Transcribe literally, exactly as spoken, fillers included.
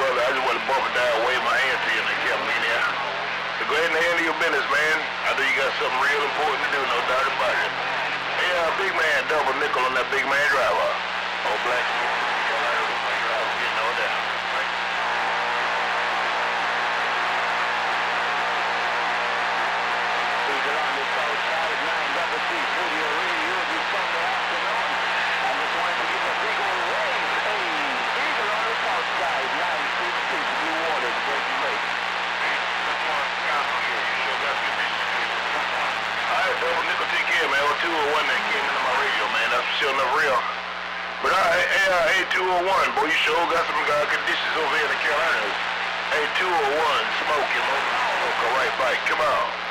brother. I just want to bump it down, wave my hand to you, and they kept me there. So go ahead and handle your business, man. I know you got something real important to do, no doubt about it. Hey, uh, big man, double nickel on that big man driver. Oh, black. You know that. two oh one that came into my radio, man. That's still enough real. But alright, hey, uh, hey, two oh one, boy, you sure got some uh, conditions over here in the Carolinas. Hey, two oh one, smoking, smoke a right bike. Come on.